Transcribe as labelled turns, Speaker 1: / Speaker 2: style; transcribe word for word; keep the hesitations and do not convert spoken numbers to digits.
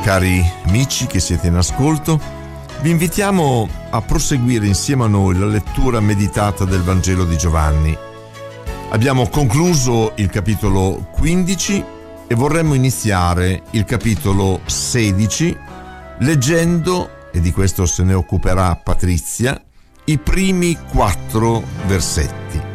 Speaker 1: Cari amici che siete in ascolto, vi invitiamo a proseguire insieme a noi la lettura meditata del Vangelo di Giovanni. Abbiamo concluso il capitolo quindici e vorremmo iniziare il capitolo sedici leggendo, e di questo se ne occuperà Patrizia, i primi quattro versetti.